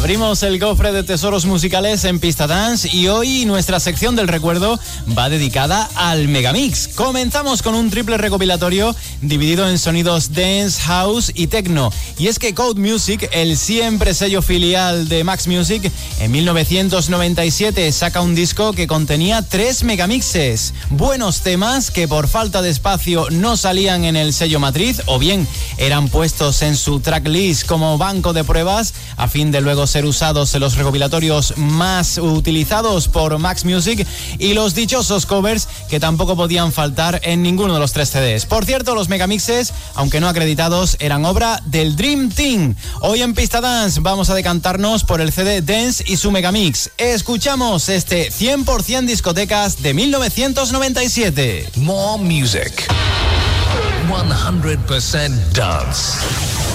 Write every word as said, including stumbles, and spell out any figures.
Abrimos el cofre de tesoros musicales en Pista Dance y hoy nuestra sección del recuerdo va dedicada al Megamix. Comenzamos con un triple recopilatorio dividido en sonidos dance, house y techno. Y es que Code Music, el siempre sello filial de Max Music, en mil novecientos noventa y siete saca un disco que contenía tres megamixes. Buenos temas que por falta de espacio no salían en el sello matriz o bien eran puestos en su tracklist como banco de pruebas a fin de luego ser usados en los recopilatorios más utilizados por Max Music, y los dichosos covers que tampoco podían faltar en ninguno de los tres C Ds. Por cierto, los megamixes, aunque no acreditados, eran obra del Dream Team. Hoy en Pista Dance vamos a decantarnos por el C D Dance y su megamix. Escuchamos este cien por ciento discotecas de mil novecientos noventa y siete. More music. one hundred percent dance.